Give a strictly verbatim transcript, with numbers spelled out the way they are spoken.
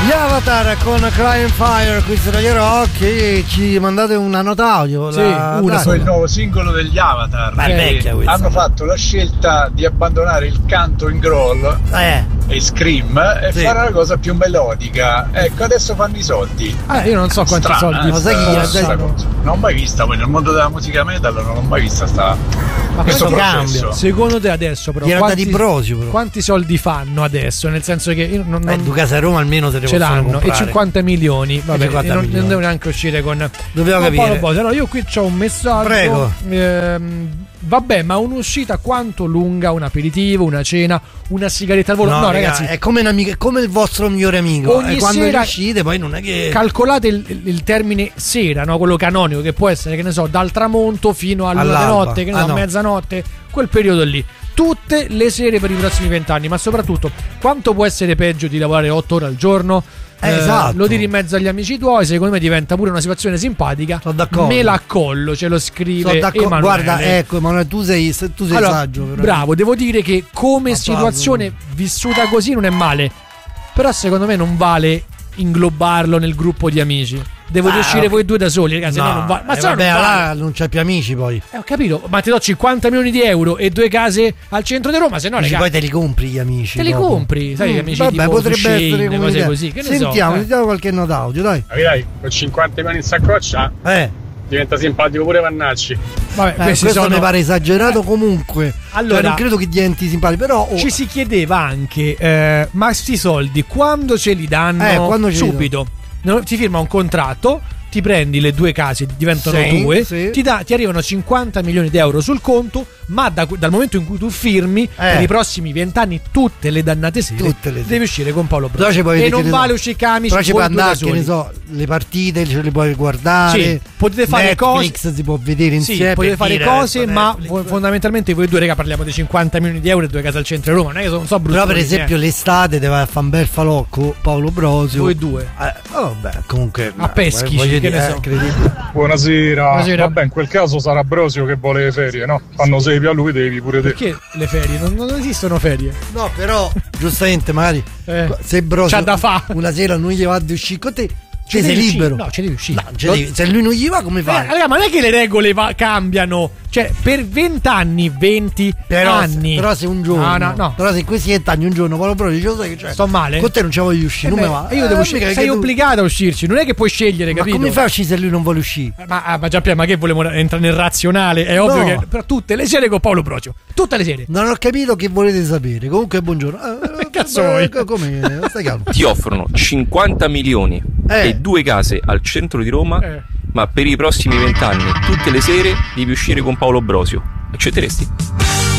Gli Avatar con Crying Fire qui su Radio Rock. Ci mandate una nota audio? Sì, la... una è il nuovo singolo degli Avatar. Beh, vecchia questa. Hanno fatto la scelta di abbandonare il canto in growl eh. e scream e sì. fare la cosa più melodica. Ecco, adesso fanno i soldi. Ah, io non so quanti Strana, soldi. Eh, Ma sai chi sta, non ho mai vista, poi nel mondo della musica metal non ho mai vista sta. Ma questo cambia. Secondo te adesso però quanti, di Brosio, però quanti soldi fanno adesso? Nel senso che io non, non... Eh, due case a Roma almeno te ne ce l'hanno comprare. E cinquanta milioni. Vabbè, cinquanta non, milioni. non devo neanche uscire con. Dobbiamo capire. Allora, io qui c'ho un messaggio. Prego. Ehm, vabbè, ma un'uscita quanto lunga? Un aperitivo, una cena, una sigaretta al volo? No, no raga, ragazzi, è come, un amico, è come il vostro migliore amico. Ogni e quando sera uscite, poi non è che. Calcolate il, il termine sera, no? Quello canonico, che può essere, che ne so, dal tramonto fino alla All'alba. notte, che ne ah, so, no. mezzanotte, quel periodo lì. Tutte le sere per i prossimi vent'anni, ma soprattutto quanto può essere peggio di lavorare otto ore al giorno? Eh, eh, esatto. Lo tiri in mezzo agli amici tuoi, secondo me diventa pure una situazione simpatica. Sono d'accordo. Me la accollo, ce lo scrive Emanuele. Guarda, ecco, Emanuele, tu sei, tu sei allora, saggio. Però. Bravo, devo dire che come ma situazione parlo. vissuta così non è male, però secondo me non vale inglobarlo nel gruppo di amici. Devo ah, riuscire okay. voi due da soli, ragazzi. No, non va- ma eh, se no vabbè, non vale. là non c'hai più amici poi. Eh, ho capito, ma ti do cinquanta milioni di euro e due case al centro di Roma, se no, ragazzi, poi te li compri gli amici. te li dopo. compri, sai, mm, gli amici vabbè, tipo potrebbe Duchesne, essere come cose idea. così. Che ne Sentiamo, so, sentiamo qualche nota audio, dai. Dai, dai, con cinquanta milioni in saccoccia Eh. diventa simpatico pure Vannacci. Vabbè, Eh, questi questo sono... mi pare esagerato comunque. Allora, cioè, non credo che diventi simpatico, però oh. ci si chiedeva anche, eh, ma sti soldi quando ce li danno? Eh, quando ce li subito. No, ti firma un contratto, ti prendi le due case, diventano sì, due, sì. Ti, da, ti arrivano cinquanta milioni di euro sul conto, ma da, dal momento in cui tu firmi eh. per i prossimi vent'anni tutte le dannate sere, tutte le devi uscire con Paolo Però Brosio. E non vale so. uscire camici, però ci puoi andare, che soli. ne so, le partite ce le puoi guardare. Sì, potete fare Netflix cose. si può vedere insieme. Sì, potete fare dire, cose, ecco, ma Netflix. fo- fondamentalmente voi due, raga, parliamo di cinquanta milioni di euro e due case al centro di Roma. Non è che sono so Però per esempio eh. l'estate te vai a fare un bel falocco, Paolo Brosio. Voi due. Eh, oh, beh, comunque A Peschici, voglio che dire, ne eh, so. credibile. Buonasera. Buonasera. Vabbè, in quel caso sarà Brosio che vuole le ferie, no? Fanno sepi a lui, devi pure te. Perché le ferie? Non, non esistono ferie. No, però giustamente magari Eh, se Brosio c'ha da fa. una sera non gli va di uscire con te, Ce te sei devi libero. uscire. No, ce devi uscire. No, ce devi- se lui non gli va, come Eh, fai? raga, ma non è che le regole va- cambiano. Cioè, per venti anni, venti Però, anni. però se un giorno, No, no, no. però se questi vent'anni un giorno Paolo Brosio dice, lo sai che c'è? Sto male? Con te non ci voglio uscire, Eh non beh, me va. Io devo Eh, uscire. mica Sei che tu- obbligato a uscirci. Non è che puoi scegliere, Ma capito? come fai a uscire se lui non vuole uscire? Ma, ah, ma già, ma che volevo entrare nel razionale? È ovvio No. che. Però tutte le sere con Paolo Brosio. Tutte le sere. Non ho capito che volete sapere. Comunque buongiorno. Eh, Che cazzo eh, vuoi? Come? Stai calmo. Ti offrono cinquanta milioni Eh. e due case al centro di Roma, Eh. ma per i prossimi vent'anni, tutte le sere, devi uscire con Paolo Brosio. Accetteresti?